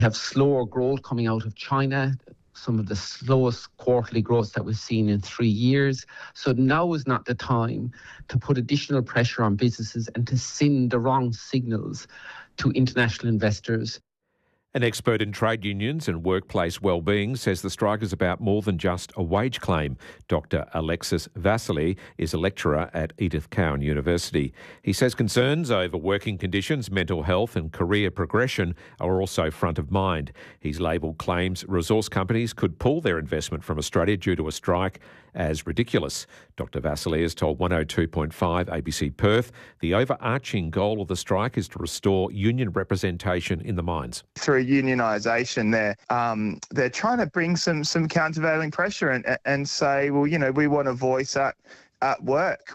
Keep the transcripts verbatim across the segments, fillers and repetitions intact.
We have slower growth coming out of China, some of the slowest quarterly growth that we've seen in three years. So now is not the time to put additional pressure on businesses and to send the wrong signals to international investors. An expert in trade unions and workplace well-being says the strike is about more than just a wage claim. Doctor Alexis Vasily is a lecturer at Edith Cowan University. He says concerns over working conditions, mental health and career progression are also front of mind. He's labelled claims resource companies could pull their investment from Australia due to a strike as ridiculous. Doctor Vasily has told one oh two point five A B C Perth the overarching goal of the strike is to restore union representation in the mines. Through unionisation, they're um, they're trying to bring some some countervailing pressure and and say, well, you know, we want a voice at at work.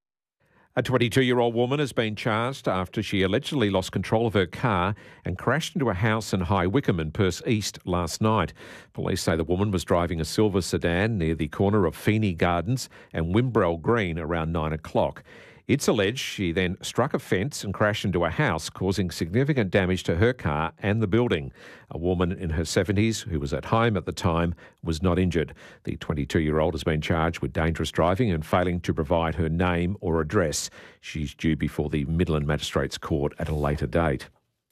A twenty-two-year-old woman has been charged after she allegedly lost control of her car and crashed into a house in High Wycombe in Perth East last night. Police say the woman was driving a silver sedan near the corner of Feeney Gardens and Wimbrell Green around nine o'clock. It's alleged she then struck a fence and crashed into a house, causing significant damage to her car and the building. A woman in her seventies, who was at home at the time, was not injured. The twenty-two-year-old has been charged with dangerous driving and failing to provide her name or address. She's due before the Midland Magistrates Court at a later date.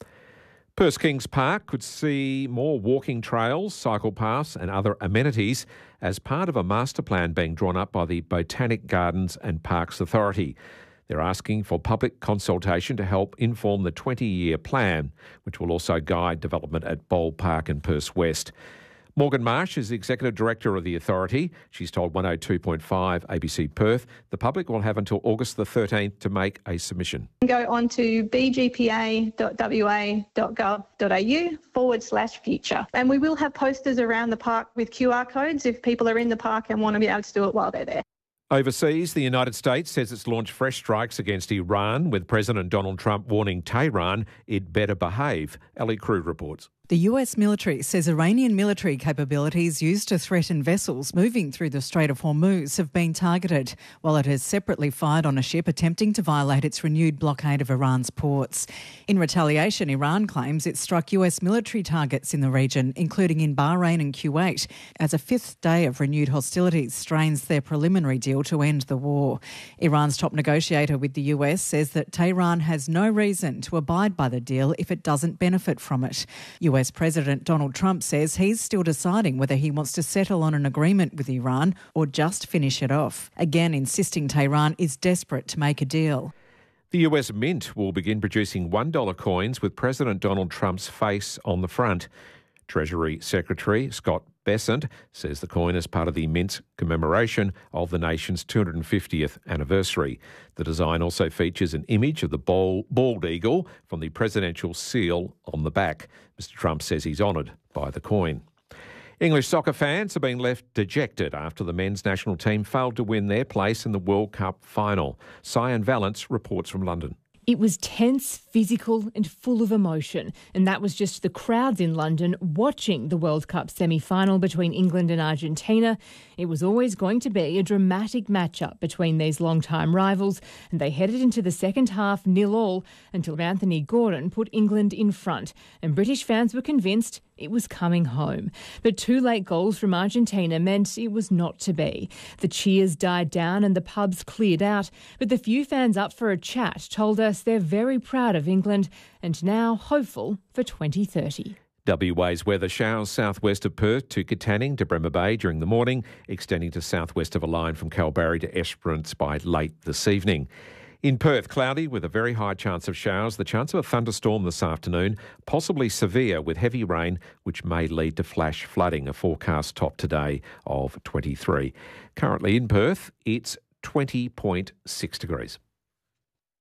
Perth Kings Park could see more walking trails, cycle paths and other amenities as part of a master plan being drawn up by the Botanic Gardens and Parks Authority. They're asking for public consultation to help inform the twenty-year plan, which will also guide development at Bold Park and Perth West. Morgan Marsh is the Executive Director of the Authority. She's told one oh two point five A B C Perth the public will have until August the thirteenth to make a submission. Go on to b g p a dot w a dot gov dot a u forward slash future. And we will have posters around the park with Q R codes if people are in the park and want to be able to do it while they're there. Overseas, the United States says it's launched fresh strikes against Iran, with President Donald Trump warning Tehran it better behave. Ellie Crew reports. The U S military says Iranian military capabilities used to threaten vessels moving through the Strait of Hormuz have been targeted, while it has separately fired on a ship attempting to violate its renewed blockade of Iran's ports. In retaliation, Iran claims it struck U S military targets in the region, including in Bahrain and Kuwait, as a fifth day of renewed hostilities strains their preliminary deal to end the war. Iran's top negotiator with the U S says that Tehran has no reason to abide by the deal if it doesn't benefit from it. U S President Donald Trump says he's still deciding whether he wants to settle on an agreement with Iran or just finish it off, again insisting Tehran is desperate to make a deal. The U S Mint will begin producing one dollar coins with President Donald Trump's face on the front. Treasury Secretary Scott Bessent says the coin is part of the Mint's commemoration of the nation's two hundred fiftieth anniversary. The design also features an image of the bald eagle from the presidential seal on the back. Mister Trump says he's honoured by the coin. English soccer fans have been left dejected after the men's national team failed to win their place in the World Cup final. Cyan Valance reports from London. It was tense, physical and full of emotion, and that was just the crowds in London watching the World Cup semi-final between England and Argentina. It was always going to be a dramatic matchup between these long-time rivals, and they headed into the second half nil-all until Anthony Gordon put England in front, and British fans were convinced it was coming home. But two late goals from Argentina meant it was not to be. The cheers died down and the pubs cleared out, but the few fans up for a chat told us they're very proud of England and now hopeful for twenty thirty. W A's weather: showers southwest of Perth to Katanning to Bremer Bay during the morning, extending to southwest of a line from Kalbarri to Esperance by late this evening. In Perth, cloudy with a very high chance of showers, the chance of a thunderstorm this afternoon, possibly severe with heavy rain, which may lead to flash flooding, a forecast top today of twenty-three. Currently in Perth, it's twenty point six degrees.